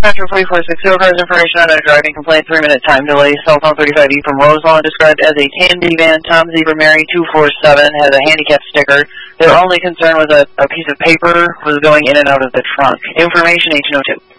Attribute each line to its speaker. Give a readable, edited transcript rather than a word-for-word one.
Speaker 1: Metro 4460, cars information on a driving complaint, 3-minute time delay, cell phone 35E from Roselawn, described as a tan minivan, Tom Zebra Mary 247, has a handicap sticker. Their only concern was a piece of paper was going in and out of the trunk. Information 1802.